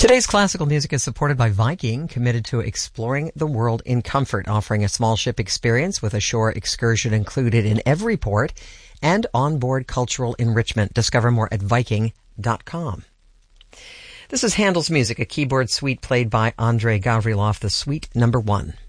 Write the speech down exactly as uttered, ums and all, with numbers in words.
Today's classical music is supported by Viking, committed to exploring the world in comfort, offering a small ship experience with a shore excursion included in every port and onboard cultural enrichment. Discover more at Viking dot com. This is Handel's music, a keyboard suite played by Andrei Gavrilov, the suite number one.